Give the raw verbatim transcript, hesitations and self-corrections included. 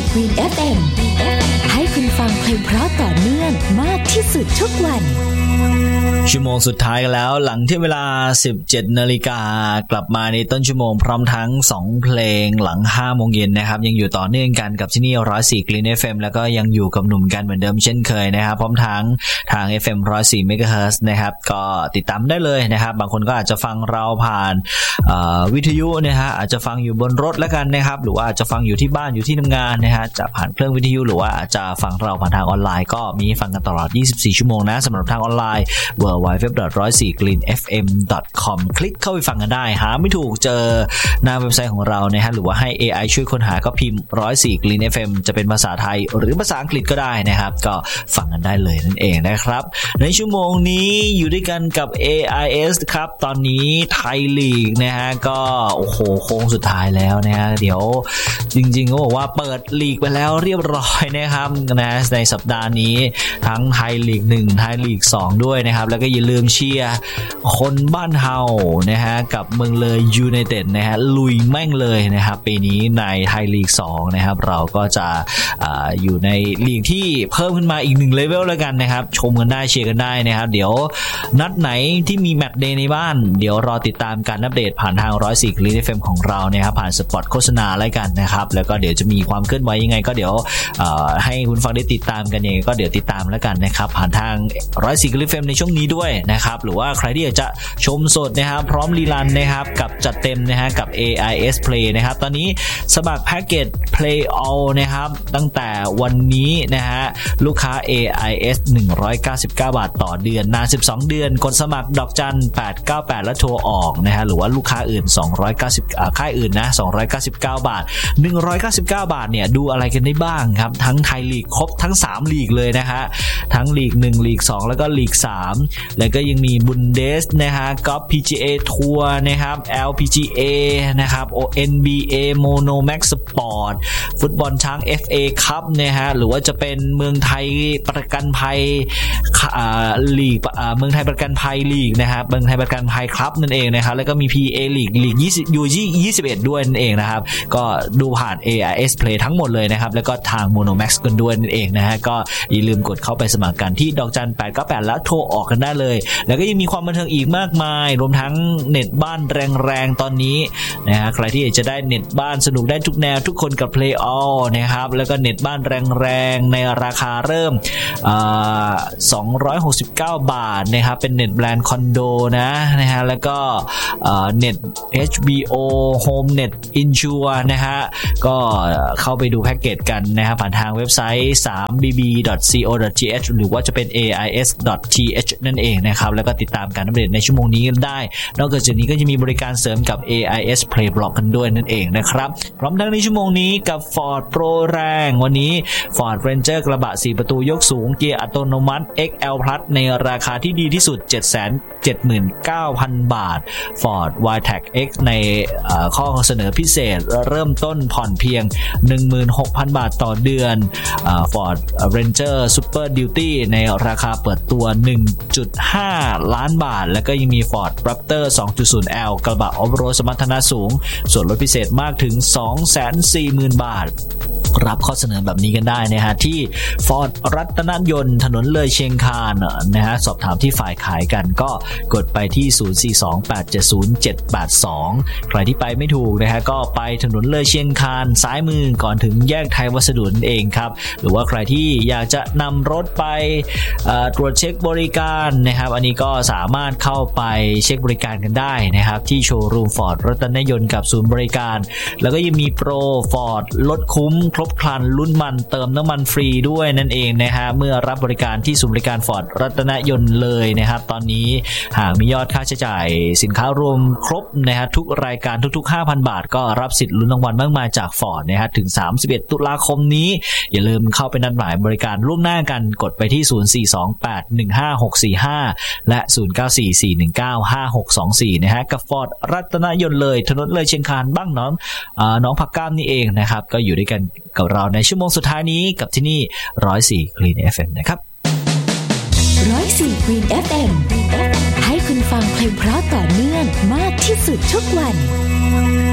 Green เอฟ เอ็ม ให้คุณฟังเพลงเพราะต่อเนื่องมากที่สุดทุกวันชั่วโมงสุดท้ายกันแล้วหลังที่เวลา สิบเจ็ดนาฬิกา นกลับมาในต้นชั่วโมงพร้อมทั้งสองเพลงหลัง ห้าโมงเย็นนะครับยังอยู่ต่อเนื่องกันกับที่นี่หนึ่งศูนย์สี่ Green เอฟ เอ็ม แล้วก็ยังอยู่กับหนุ่มกันเหมือนเดิมเช่นเคยนะครับพร้อมทั้งทาง เอฟ เอ็ม หนึ่งศูนย์สี่ เมกะเฮิรตซ์ นะครับก็ติดตามได้เลยนะครับบางคนก็อาจจะฟังเราผ่านวิทยุนะฮะอาจจะฟังอยู่บนรถแล้วกันนะครับหรือว่าอาจจะฟังอยู่ที่บ้านอยู่ที่ทำงานนะฮะจะผ่านเครื่องวิทยุหรือว่าอาจจะฟังเราผ่านทางออนไลน์ก็มีฟังกันตลอดยี่สิบสี่ชั่วโมงนะสำหรับทางออนไลน์ ดับเบิลยู ดับเบิลยู ดับเบิลยู ดอท หนึ่งศูนย์สี่ กรีน เอฟ เอ็ม ดอท คอม คลิกเข้าไปฟังกันได้หาไม่ถูกเจอหน้าเว็บไซต์ของเรานะฮะหรือว่าให้ เอ ไอ ช่วยค้นหาก็พิมพ์หนึ่งศูนย์สี่ Green เอฟ เอ็ม จะเป็นภาษาไทยหรือภาษาอังกฤษก็ได้นะครับก็ฟังกันได้เลยนั่นเองนะครับในชั่วโมงนี้อยู่ด้วยกันกับ เอ ไอ เอส ครับตอนนี้ไทยลีกนะฮะก็โอ้โหโค้งสุดท้ายแล้วนะฮะเดี๋ยวจริงๆก็บอกว่าเปิดลีกไปแล้วเรียบร้อยนะครับนะในสัปดาห์นี้ทั้งไทยลีกหนึ่งไทยลีกสองด้วยนะครับแล้วก็อย่าลืมเชียร์คนบ้านเฮานะฮะกับเมืองเลยยูไนเต็ดนะฮะลุยแม่งเลยนะครับปีนี้ในไทยลีกสองนะครับเราก็จะ อ, อยู่ในลีกที่เพิ่มขึ้นมาอีกหนึ่งเลเวลแล้วกันนะครับชมกันได้เชียร์กันได้นะครับเดี๋ยวนัดไหนที่มีแมตช์เดย์ในบ้านเดี๋ยวรอติดตามการอัปเดตผ่านทางหนึ่งศูนย์สี่ Green เอฟ เอ็ม ของเรานะครับผ่านสปอตโฆษณาแล้วกันนะครับแล้วก็เดี๋ยวจะมีความเคลื่อนไหวยังไงก็เดี๋ยวให้คุณฟังได้ติดตามกันเองก็เดี๋ยวติดตามแล้วกันนะครับผ่านทางหนึ่งศูนย์สี่ Green เอฟ เอ็ม ในช่วงนี้ด้วยนะครับหรือว่าใครที่อยากจะชมสดนะครับพร้อมรีรันนะครับกับจัดเต็มนะฮะกับ เอ ไอ เอส Play นะครับตอนนี้สมัครแพ็คเกจ Play All นะครับตั้งแต่วันนี้นะฮะลูกค้า เอ ไอ เอส หนึ่งร้อยเก้าสิบเก้าบาทต่อเดือนนานสิบสองเดือนกดสมัครดอกจันแปดเก้าแปดแล้วโทรออกนะฮะหรือว่าลูกค้าอื่นสองร้อยเก้าสิบอ่าค่ายอื่นนะสองร้อยเก้าสิบเก้าบาทหนึ่งร้อยเก้าสิบเก้าบาทเนี่ยดูอะไรกันได้บ้างครับทั้งไทยลีกครบทั้งสามลีกเลยนะฮะทั้งลีกหนึ่งลีกสองแล้วก็ลีกสามแล้วก็ยังมีบุนเดสนะฮะกอล์ฟ พี จี เอ ทัวร์นะครับ แอล พี จี เอ นะครับ เอ็น บี เอ Mono Max Sport ฟุตบอลช้าง เอฟ เอ Cup นะฮะหรือว่าจะเป็นเมืองไทยประกันภัยอ่าลีกอ่าเมืองไทยประกันภัยลีกนะครับเมืองไทยประกันภัยครับนั่นเองนะครับแล้วก็มี พี เอ ลีกลีกยี่สิบยูยี่สิบเอ็ดด้วยนั่นเองนะครับก็ดูผ่าน เอ ไอ เอส Play ทั้งหมดเลยนะครับแล้วก็ทาง Mono Max กันด้วยนั่นเองนะฮะก็อย่าลืมกดเข้าไปสมัครกันที่ดอกจันแปดเก้าแปดแล้วโทรออกกันได้เลยแล้วก็ยังมีความบันเทิงอีกมากมายรวมทั้งเน็ตบ้านแรงๆตอนนี้นะฮะใครที่อยากจะได้เน็ตบ้านสนุกได้ทุกแนวทุกคนกับ Play All นะครับแล้วก็เน็ตบ้านแรงๆในราคาเริ่มอ่าสองร้อยหกสิบเก้าบาทนะครับเป็นเน็ตแบรนด์คอนโดนะนะฮะแล้วก็เอ่อเน็ต เอช บี โอ Home Net Insure นะฮะก็เข้าไปดูแพ็คเกจกันนะครับผ่านทางเว็บไซต์ ทรี บี บี ดอท ซี โอ ดอท ที เอช หรือว่าจะเป็น เอ ไอ เอส ดอท ที เอช นั่นเองนะครับแล้วก็ติดตามการอัปเดตในชั่วโมงนี้กันได้นอกจากนี้ก็จะมีบริการเสริมกับ เอ ไอ เอส Play Block กันด้วยนั่นเองนะครับพร้อมทั้งในชั่วโมงนี้กับ Ford Pro แรงวันนี้ Ford Ranger กระบะสี่ประตูยกสูงเกียร์อัตโนมัติ เอ็กซ์ แอล Plus ในราคาที่ดีที่สุด เจ็ดแสนเจ็ดหมื่นเก้าพัน บาท Ford Y-Tac X ในข้อเสนอพิเศษเริ่มต้นผ่อนเพียง หนึ่งหมื่นหกพัน บาทต่อเดือน Ford Ranger Super Duty ในราคาเปิดตัว หนึ่งจุดห้า ล้านบาทแล้วก็ยังมี Ford Raptor สองจุดศูนย์ แอล กระบะออฟโรดสมรรถนะสูงส่วนลดพิเศษมากถึง สองแสนสี่หมื่น บาทรับข้อเสนอแบบนี้กันได้นะฮะที่ Ford รัตนยนต์ถนนเลยเชียงคานนะฮะสอบถามที่ฝ่ายขายกันก็กดไปที่ศูนย์ สี่ สอง แปด เจ็ด ศูนย์ เจ็ด แปด สองใครที่ไปไม่ถูกนะฮะก็ไปถนนเลยเชียงคานซ้ายมือก่อนถึงแยกไทยวัสดุนั่นเองครับหรือว่าใครที่อยากจะนำรถไปตรวจเช็คบริการนะครับอันนี้ก็สามารถเข้าไปเช็คบริการกันได้นะครับที่โชว์รูม Ford รัตนยนต์กับศูนย์บริการแล้วก็ยังมีโปร Ford ลดคุ้มครบครันลุ้นมันเติมน้ำมันฟรีด้วยนั่นเองนะฮะเมื่อรับบริการที่ศูนย์บริการ Ford รัตนยนต์เลยนะครับตอนนี้หากมียอดค่าใช้จ่ายสินค้ารวมครบนะฮะทุกรายการทุกๆ ห้าพัน บาทก็รับสิทธิ์ลุ้นรางวัลมากมายจาก Ford นะฮะถึงสามสิบเอ็ดตุลาคมนี้อย่าลืมเข้าไปนัดหมายบริการล่วงหน้ากันกดไปที่ศูนย์ สี่ สอง แปด หนึ่ง ห้า หก สี่ ห้าและศูนย์ เก้า สี่ สี่ หนึ่ง เก้า ห้า หก สอง สี่นะฮะกับ Ford รัตนยนต์เลยถนนเลยเชียงคานบ้างน้องอ่าน้องผักก้ามนี่เองนะครับก็อยู่ด้วยกันกับเราในชั่วโมงสุดท้ายนี้กับที่นี่หนึ่งศูนย์สี่ Green เอฟ เอ็ม นะครับหนึ่งศูนย์สี่ Green เอฟ เอ็ม ให้คุณฟังเพลงเพราะต่อเนื่องมากที่สุดทุกวัน